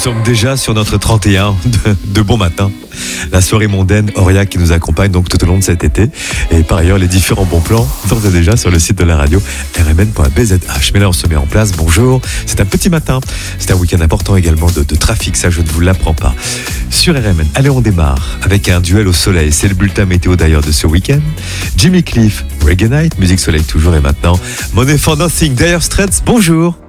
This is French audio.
sommes déjà sur notre 31 de bon matin. La soirée mondaine Aurillac qui nous accompagne donc tout au long de cet été. Et par ailleurs, les différents bons plans d'ores et déjà sur le site de la radio rmn.bzh. Mais là, on se met en place. Bonjour. C'est un petit matin. C'est un week-end important également de trafic. Ça, je ne vous l'apprends pas. Sur RMN, allez, on démarre avec un duel au soleil. C'est le bulletin météo d'ailleurs de ce week-end. Jimmy Cliff, Reggae Night, musique soleil toujours. Et maintenant, Money for Nothing, Dire Straits. Bonjour.